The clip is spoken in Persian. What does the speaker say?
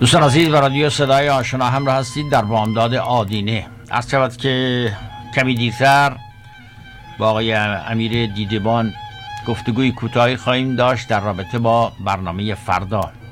دوستان عزیز و رادیو صدای آشنا همراه هستید در بامداد آدینه. عرض شود که کمی دیرتر با آقای امیر دیدبان گفتگوی کوتاهی خواهیم داشت در رابطه با برنامه فردا.